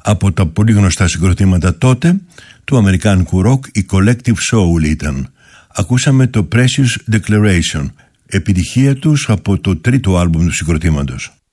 Από τα πολύ γνωστά συγκροτήματα τότε του αμερικάνικου ροκ, η Collective Soul ήταν. Ακούσαμε το Precious Declaration, επιτυχία τους από το τρίτο άλμπουμ του συγκροτήματος.